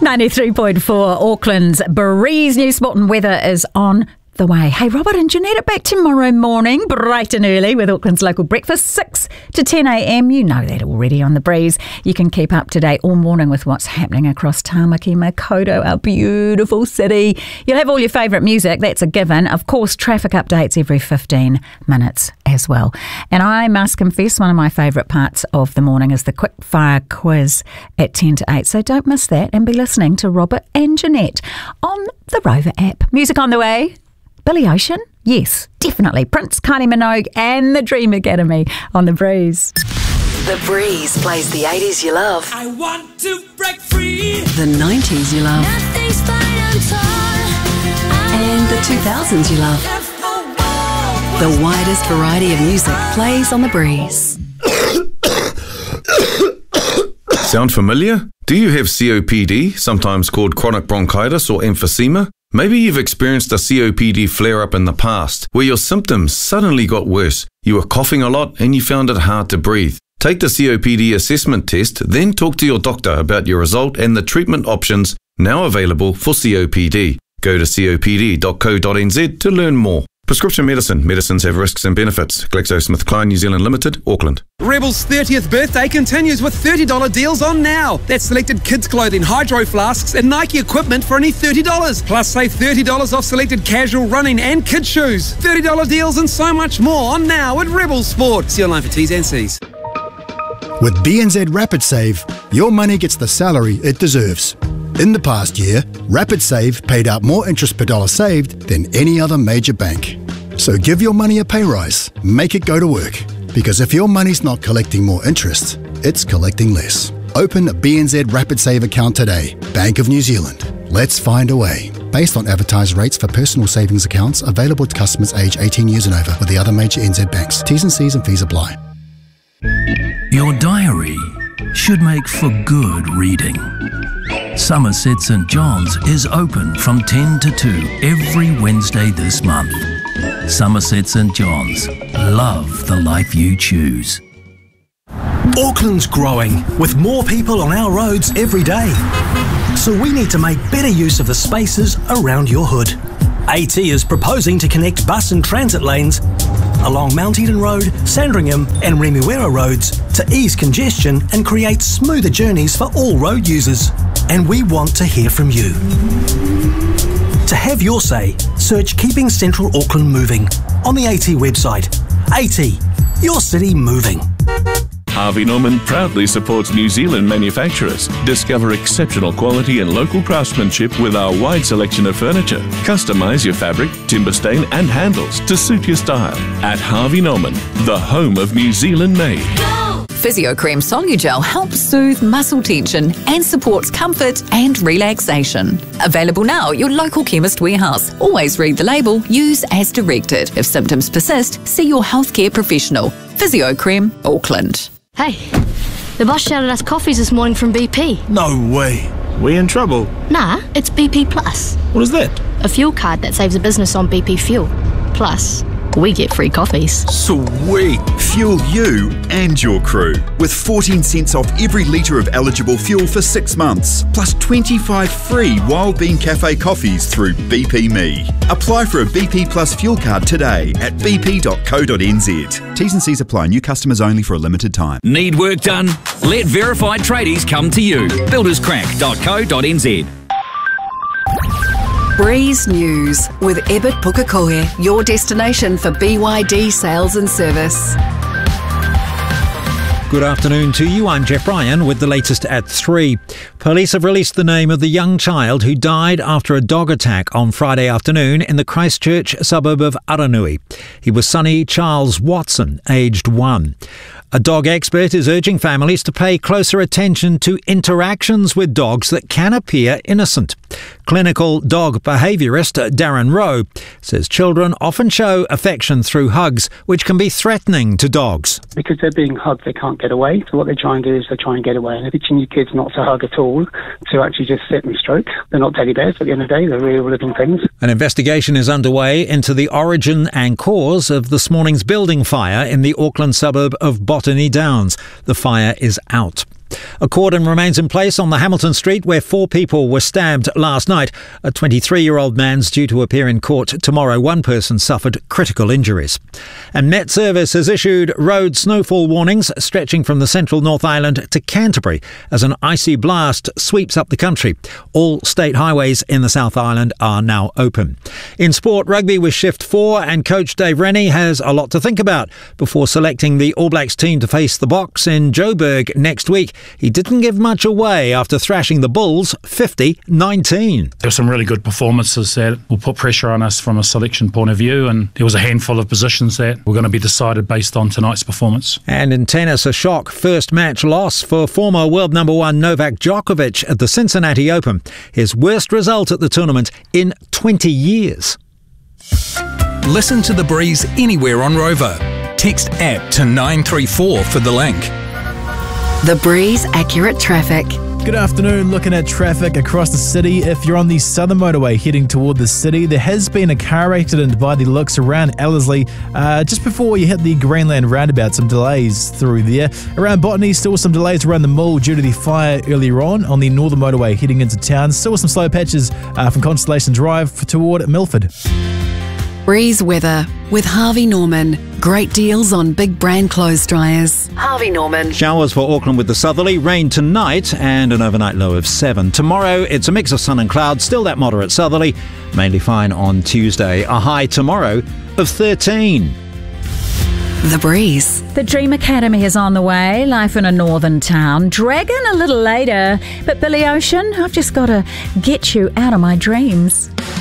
93.4 Auckland's Breeze. New spot and weather is on the way. Hey, Robert and Jeanette are back tomorrow morning, bright and early, with Auckland's local breakfast, 6 to 10 a.m. You know that already on the Breeze. You can keep up to date all morning with what's happening across Tamaki Makaurau, our beautiful city. You'll have all your favourite music, that's a given. Of course, traffic updates every 15 minutes as well. And I must confess, one of my favourite parts of the morning is the quick fire quiz at 10 to 8. So don't miss that and be listening to Robert and Jeanette on the Rover app. Music on the way. Billy Ocean? Yes, definitely. Prince, Kylie Minogue and the Dream Academy on The Breeze. The Breeze plays the 80s you love. I want to break free. The 90s you love. Nothing's fine, I'm torn. And the 2000s you love. The widest variety of music plays on The Breeze. Sound familiar? Do you have COPD, sometimes called chronic bronchitis or emphysema? Maybe you've experienced a COPD flare-up in the past, where your symptoms suddenly got worse. You were coughing a lot and you found it hard to breathe. Take the COPD assessment test, then talk to your doctor about your result and the treatment options now available for COPD. Go to copd.co.nz to learn more. Prescription medicine. Medicines have risks and benefits. GlaxoSmithKline New Zealand Limited, Auckland. Rebel's 30th birthday continues with $30 deals on now. That's selected kids' clothing, hydro flasks and Nike equipment for only $30. Plus save $30 off selected casual running and kids' shoes. $30 deals and so much more on now at Rebel Sport. See online for T's and C's. With BNZ Rapid Save, your money gets the salary it deserves. In the past year, Rapid Save paid out more interest per dollar saved than any other major bank. So give your money a pay rise. Make it go to work. Because if your money's not collecting more interest, it's collecting less. Open a BNZ Rapid Save account today. Bank of New Zealand. Let's find a way. Based on advertised rates for personal savings accounts available to customers aged 18 years and over with the other major NZ banks. T's and C's and fees apply. Your diary should make for good reading. Somerset St John's is open from 10 to 2 every Wednesday this month. Somerset St John's. Love the life you choose. Auckland's growing, with more people on our roads every day. So we need to make better use of the spaces around your hood. AT is proposing to connect bus and transit lanes along Mount Eden Road, Sandringham and Remuera roads to ease congestion and create smoother journeys for all road users. And we want to hear from you. To have your say, search Keeping Central Auckland Moving on the AT website. AT, your city moving. Harvey Norman proudly supports New Zealand manufacturers. Discover exceptional quality and local craftsmanship with our wide selection of furniture. Customise your fabric, timber stain and handles to suit your style. At Harvey Norman, the home of New Zealand made. PhysioCreme Solugel helps soothe muscle tension and supports comfort and relaxation. Available now at your local chemist warehouse. Always read the label, use as directed. If symptoms persist, see your healthcare professional. PhysioCreme, Auckland. Hey, the boss shouted us coffees this morning from BP. No way. We in trouble? Nah, it's BP Plus. What is that? A fuel card that saves a business on BP fuel. Plus, we get free coffees. Sweet! Fuel you and your crew with 14 cents off every litre of eligible fuel for 6 months, plus 25 free Wild Bean Cafe coffees through BP Me. Apply for a BP Plus fuel card today at bp.co.nz. T's and C's apply. New customers only for a limited time. Need work done? Let verified tradies come to you. builderscrack.co.nz. Breeze News with Ebert Pukekohe, your destination for BYD sales and service. Good afternoon to you. I'm Jeff Bryan with the latest at 3. Police have released the name of the young child who died after a dog attack on Friday afternoon in the Christchurch suburb of Aranui. He was Sonny Charles Watson, aged 1. A dog expert is urging families to pay closer attention to interactions with dogs that can appear innocent. Clinical dog behaviourist Darren Rowe says children often show affection through hugs, which can be threatening to dogs. Because they're being hugged, they can't get away. So what they try and do is they try and get away. And they're teaching your kids not to hug at all, to actually just sit and stroke. They're not teddy bears at the end of the day. They're real living things. An investigation is underway into the origin and cause of this morning's building fire in the Auckland suburb of Botany Downs. The fire is out. A cordon remains in place on the Hamilton Street where 4 people were stabbed last night. A 23-year-old man's due to appear in court tomorrow. 1 person suffered critical injuries. And Met Service has issued road snowfall warnings stretching from the central North Island to Canterbury as an icy blast sweeps up the country. All state highways in the South Island are now open. In sport, rugby with Shift 4 and coach Dave Rennie has a lot to think about before selecting the All Blacks team to face the Boks in Joburg next week. He didn't give much away after thrashing the Bulls 50-19. There were some really good performances that will put pressure on us from a selection point of view, and there was a handful of positions that were going to be decided based on tonight's performance. And in tennis, a shock first match loss for former world number 1 Novak Djokovic at the Cincinnati Open. His worst result at the tournament in 20 years. Listen to The Breeze anywhere on Rover. Text app to 934 for the link. The Breeze Accurate Traffic. Good afternoon. Looking at traffic across the city. If you're on the Southern Motorway heading toward the city, there has been a car accident by the looks around Ellerslie. Just before you hit the Greenland roundabout, some delays through there. Around Botany, still some delays around the Mall due to the fire earlier on the Northern Motorway heading into town. Still some slow patches from Constellation Drive toward Milford. Breeze weather with Harvey Norman. Great deals on big brand clothes dryers. Harvey Norman. Showers for Auckland with the southerly, rain tonight and an overnight low of 7. Tomorrow it's a mix of sun and clouds, still that moderate southerly, mainly fine on Tuesday. A high tomorrow of 13. The Breeze. The Dream Academy is on the way. Life in a northern town. Dragon a little later. But Billy Ocean, I've just got to get you out of my dreams.